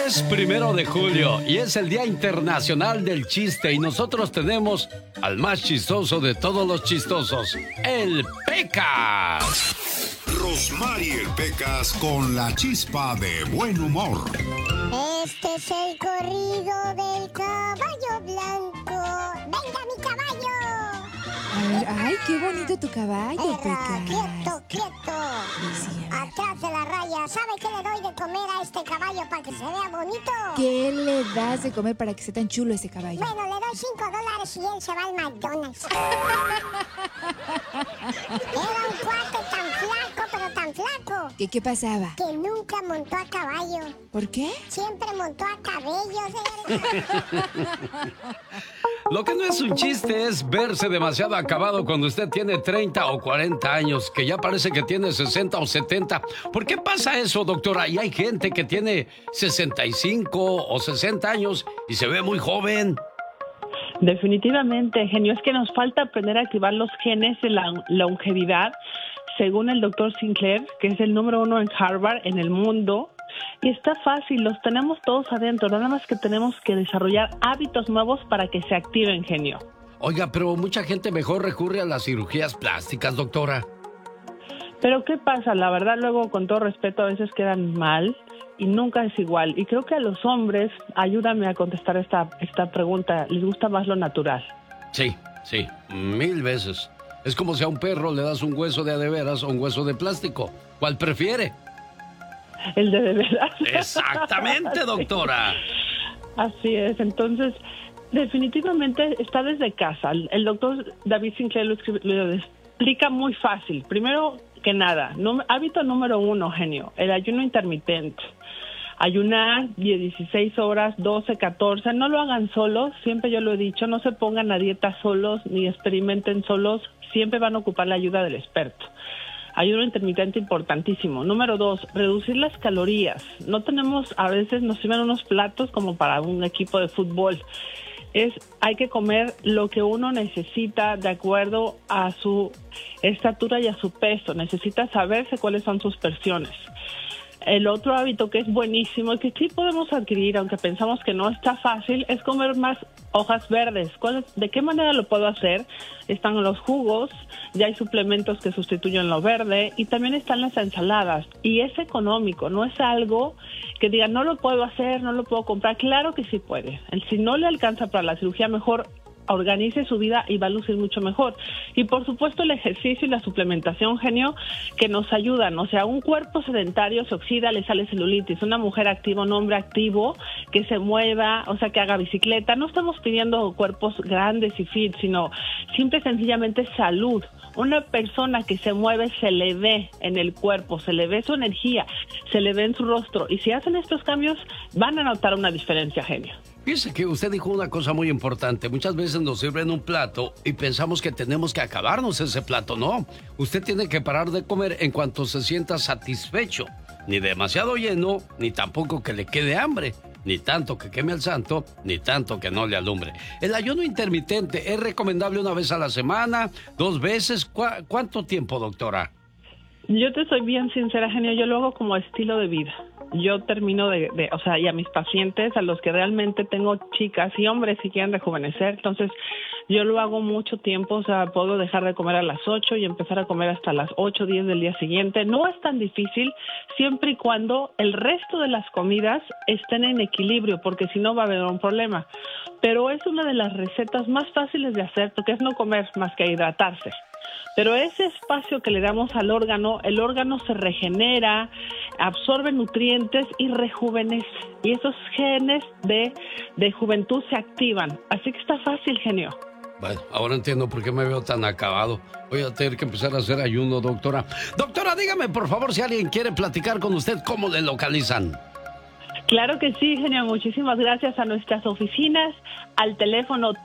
Es 1 de julio y es el Día Internacional del Chiste y nosotros tenemos al más chistoso de todos los chistosos, el Pecas. Rosmarie Pecas con la chispa de buen humor. Este es el corrido del caballo blanco. ¡Venga, mi caballo! Ay, qué bonito tu caballo, Pecas. Quieto. Atrás de la raya. ¿Sabe qué le doy de comer a este caballo para que se vea bonito? ¿Qué le das de comer para que sea tan chulo ese caballo? Bueno, le doy $5 y él se va al McDonald's. Era un cuate tan flaco, pero tan flaco. ¿Qué pasaba? Que nunca montó a caballo. ¿Por qué? Siempre montó a cabello, señores. Lo que no es un chiste es verse demasiado acabado cuando usted tiene 30 o 40 años, que ya parece que tiene 60 o 70. ¿Por qué pasa eso, doctora? Y hay gente que tiene 65 o 60 años y se ve muy joven. Definitivamente, genio, es que nos falta aprender a activar los genes de la longevidad, según el doctor Sinclair, que es el número 1 en Harvard, en el mundo. Y está fácil, los tenemos todos adentro, nada más que tenemos que desarrollar hábitos nuevos para que se activen, genio. Oiga, pero mucha gente mejor recurre a las cirugías plásticas, doctora. Pero ¿qué pasa? La verdad, luego, con todo respeto, a veces quedan mal y nunca es igual. Y creo que a los hombres, ayúdame a contestar esta pregunta, les gusta más lo natural. Sí, 1000 veces. Es como si a un perro le das un hueso de veras o un hueso de plástico. ¿Cuál prefiere? El de veras. Exactamente, doctora. Así es, entonces, definitivamente está desde casa. El doctor David Sinclair lo explica muy fácil. Primero que nada, hábito número 1, genio, el ayuno intermitente. Ayunar 16 horas, 12, 14, no lo hagan solos, siempre yo lo he dicho, no se pongan a dieta solos ni experimenten solos, siempre van a ocupar la ayuda del experto. Ayuno intermitente importantísimo. Número 2, reducir las calorías. No tenemos, a veces nos sirven unos platos como para un equipo de fútbol. Hay que comer lo que uno necesita de acuerdo a su estatura y a su peso. Necesita saberse cuáles son sus porciones. El otro hábito que es buenísimo y que sí podemos adquirir, aunque pensamos que no está fácil, es comer más hojas verdes. ¿De qué manera lo puedo hacer? Están los jugos, ya hay suplementos que sustituyen lo verde y también están las ensaladas. Y es económico, no es algo que diga no lo puedo hacer, no lo puedo comprar. Claro que sí puede. Si no le alcanza para la cirugía, mejor organice su vida y va a lucir mucho mejor. Y por supuesto el ejercicio y la suplementación, genio, que nos ayudan. O sea, un cuerpo sedentario se oxida, le sale celulitis. Una mujer activa, un hombre activo, que se mueva, o sea, que haga bicicleta. No estamos pidiendo cuerpos grandes y fit, sino simple y sencillamente salud. Una persona que se mueve se le ve en el cuerpo, se le ve su energía, se le ve en su rostro. Y si hacen estos cambios, van a notar una diferencia, genio. Fíjese que usted dijo una cosa muy importante. Muchas veces nos sirven un plato y pensamos que tenemos que acabarnos ese plato. No, usted tiene que parar de comer en cuanto se sienta satisfecho. Ni demasiado lleno, ni tampoco que le quede hambre. Ni tanto que queme al santo, ni tanto que no le alumbre. El ayuno intermitente es recomendable 1 vez a la semana, 2 veces. ¿Cuánto tiempo, doctora? Yo te soy bien sincera, genio, yo lo hago como estilo de vida. Yo termino o sea, y a mis pacientes, a los que realmente tengo chicas y hombres que quieren rejuvenecer, entonces yo lo hago mucho tiempo, o sea, puedo dejar de comer a las 8 y empezar a comer hasta las 8, 10 del día siguiente. No es tan difícil siempre y cuando el resto de las comidas estén en equilibrio, porque si no va a haber un problema. Pero es una de las recetas más fáciles de hacer, porque es no comer más que hidratarse. Pero ese espacio que le damos al órgano, el órgano se regenera, absorbe nutrientes y rejuvenece. Y esos genes de juventud se activan. Así que está fácil, genio. Bueno, ahora entiendo por qué me veo tan acabado. Voy a tener que empezar a hacer ayuno, doctora. Doctora, dígame, por favor, si alguien quiere platicar con usted, ¿cómo le localizan? Claro que sí, genio. Muchísimas gracias a nuestras oficinas, al teléfono